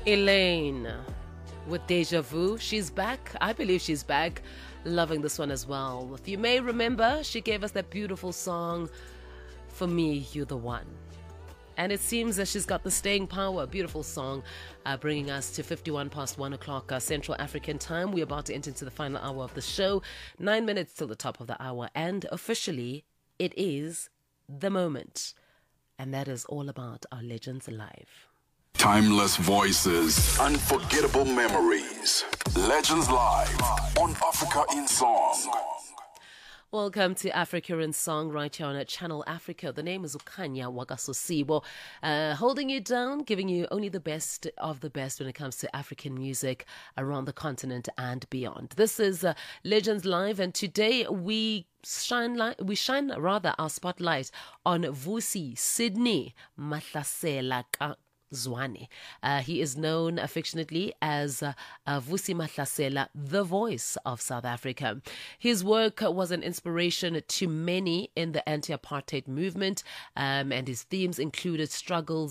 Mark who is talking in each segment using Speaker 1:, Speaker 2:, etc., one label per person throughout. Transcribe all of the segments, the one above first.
Speaker 1: Elaine with Deja Vu. She's back. I believe she's back. Loving this one as well. If you may remember, she gave us that beautiful song, For Me, You're the One. And it seems that she's got the staying power. Beautiful song, bringing us to 51 past 1 o'clock Central African time. We're about to enter into the final hour of the show. 9 minutes till the top of the hour. And officially, it is the moment. And that is all about our Legends Live.
Speaker 2: Timeless voices, unforgettable memories. Legends Live on Africa in Song.
Speaker 1: Welcome to Africa in Song right here on Channel Africa. The name is Ukanya Wagasosibo, holding you down, giving you only the best of the best when it comes to African music around the continent and beyond. This is Legends Live, and today we shine our spotlight on Vusi Sydney Mahlasela Zwane. He is known affectionately as Vusi Mahlasela, the voice of South Africa. His work was an inspiration to many in the anti-apartheid movement, and his themes included struggle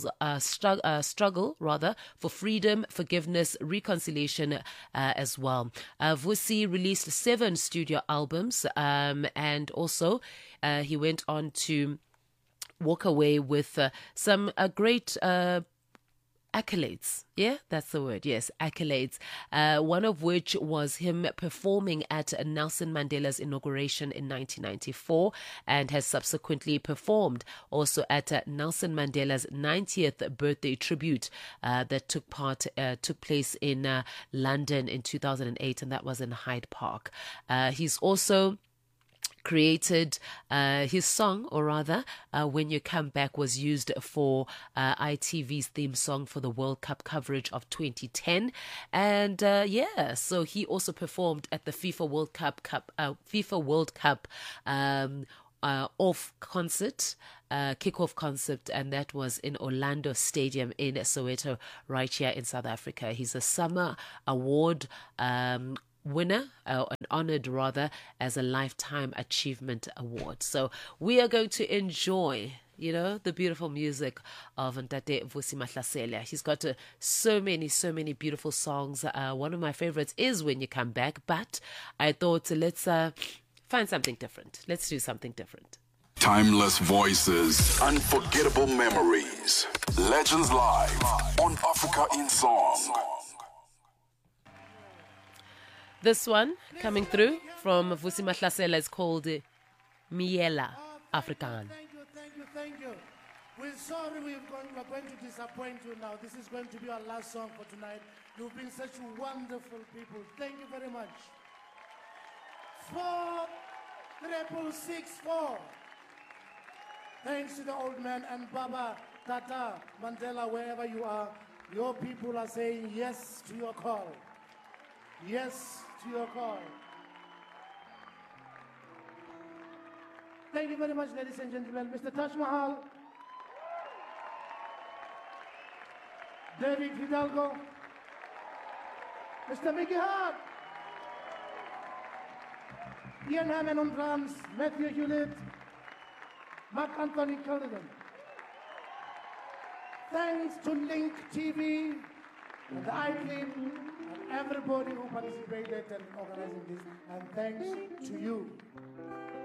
Speaker 1: for freedom, forgiveness, reconciliation as well. Vusi released 7 studio albums, and also he went on to walk away with some great accolades. Yeah, that's the word. Yes, accolades. One of which was him performing at Nelson Mandela's inauguration in 1994, and has subsequently performed also at Nelson Mandela's 90th birthday tribute that took place in London in 2008, and that was in Hyde Park. He's also created his song, or rather, When You Come Back, was used for ITV's theme song for the World Cup coverage of 2010. And so he also performed at the FIFA World Cup off concert, kickoff concert, and that was in Orlando Stadium in Soweto, right here in South Africa. He's a Summer Award winner, and honored rather, as a Lifetime Achievement Award. So we are going to enjoy, the beautiful music of Ntate Vusi Mahlasela. He's got so many beautiful songs. One of my favorites is When You Come Back, but I thought let's find something different. Let's do something different.
Speaker 2: Timeless voices, unforgettable memories. Legends Live on Africa in Song.
Speaker 1: This one coming through from Vusi Mahlasela is called Miela Afrikaan.
Speaker 3: Thank you. We're sorry we're going to disappoint you now. This is going to be our last song for tonight. You've been such wonderful people. Thank you very much. 46664. Thanks to the old man and Baba, Tata, Mandela, wherever you are. Your people are saying yes to your call. Yes to your call. Thank you very much, ladies and gentlemen. Mr. Taj Mahal, David Hidalgo, Mr. Mickey Hart, Ian Hammond on drums, Matthew Hewlett, Mark Anthony Cullinan. Thanks to Link TV and the iClip, and everybody who participated in organizing this, and thanks to you.